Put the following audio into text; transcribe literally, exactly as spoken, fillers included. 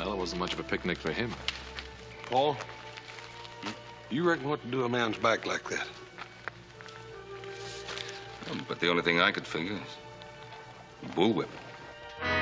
Well, it wasn't much of a picnic for him. Paul, you reckon what to do a man's back like that? Um, but the only thing I could figure is bullwhip.